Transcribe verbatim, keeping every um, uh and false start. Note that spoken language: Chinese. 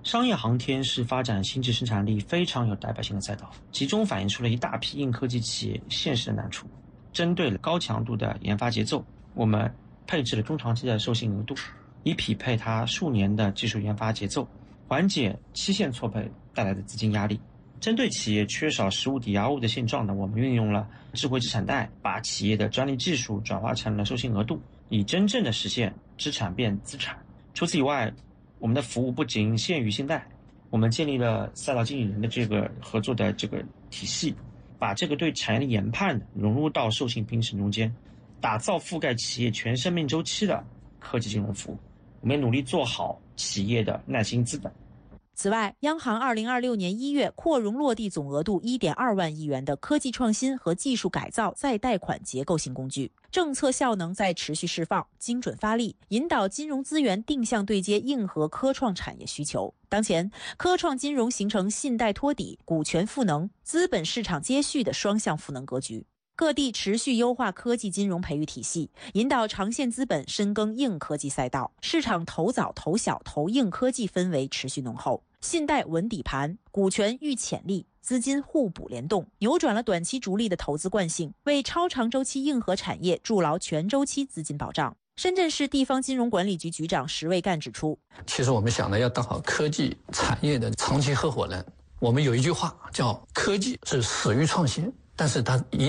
商业航天是发展新质生产力非常有代表性的赛道，其中反映出了一大批硬科技企业现实的难处。针对了高强度的研发节奏，我们配置了中长期的授信额度，以匹配它数年的技术研发节奏，缓解期限错配带来的资金压力。针对企业缺少实物抵押物的现状呢，我们运用了智慧资产贷，把企业的专利技术转化成了授信额度，以真正的实现资产变资产。除此以外，我们的服务不仅限于信贷，我们建立了赛道经理人的这个合作的这个体系，把这个对产业的研判融入到授信评审中间，打造覆盖企业全生命周期的科技金融服务。我们也努力做好企业的耐心资本。 此外，央行二零二六年一月扩容落地总额度一点二万亿元的科技创新和技术改造再贷款结构性工具，政策效能在持续释放，精准发力，引导金融资源定向对接硬核科创产业需求。当前，科创金融形成信贷托底、股权赋能、资本市场接续的双向赋能格局。各地持续优化科技金融培育体系，引导长线资本深耕硬科技赛道，市场投早投小投硬科技氛围持续浓厚，信贷稳底盘，股权遇潜力，资金互补联动，扭转了短期逐利的投资惯性，为超长周期硬核产业筑牢全周期资金保障。深圳市地方金融管理局局长石卫干指出， 其实我们想的要当好科技产业的长期合伙人。我们有一句话叫科技是始于创新，但是它一